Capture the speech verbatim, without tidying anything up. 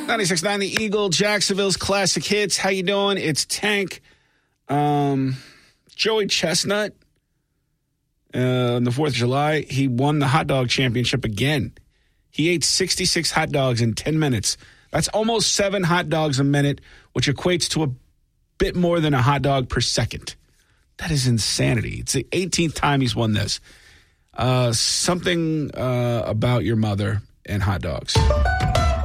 ninety-six point nine The Eagle, Jacksonville's classic hits. How you doing? It's Tank. Um, Joey Chestnut, uh, on the fourth of July, he won the hot dog championship again. He ate sixty-six hot dogs in ten minutes. That's almost seven hot dogs a minute, which equates to a bit more than a hot dog per second. That is insanity. It's the eighteenth time he's won this. Uh, something uh, about your mother and hot dogs.